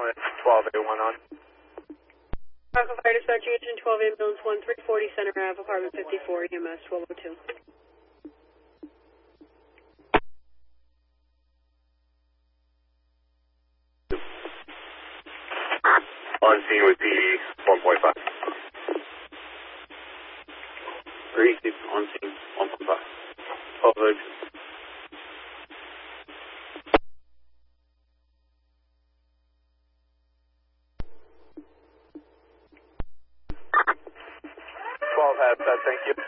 with 12A1 on. Bravo Fire Dispatch Agent 12 Ambulance 1340 Center Ave, Apartment 54, EMS 1202. On scene with the 1.5. Receive on scene 1.5. 1202. Have that, thank you.